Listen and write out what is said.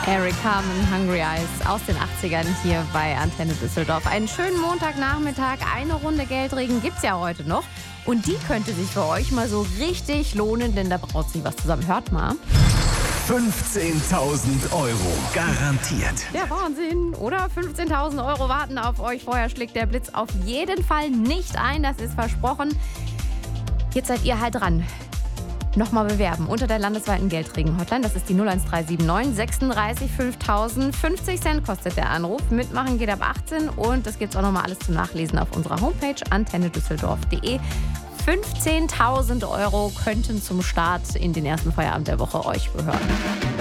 Eric Carmen, Hungry Eyes aus den 80ern hier bei Antenne Düsseldorf. Einen schönen Montagnachmittag, eine Runde Geldregen gibt's ja heute noch. Und die könnte sich für euch mal so richtig lohnen, denn da braut sich was zusammen. Hört mal. 15.000 Euro garantiert. Der Wahnsinn, oder? 15.000 Euro warten auf euch. Vorher schlägt der Blitz auf jeden Fall nicht ein, das ist versprochen. Jetzt seid ihr halt dran. Nochmal bewerben unter der landesweiten Geldregen-Hotline. Das ist die 01379 36 5000. 50 Cent kostet der Anruf. Mitmachen geht ab 18 und das gibt's auch nochmal alles zum Nachlesen auf unserer Homepage antennedüsseldorf.de. 15.000 Euro könnten zum Start in den ersten Feierabend der Woche euch gehören.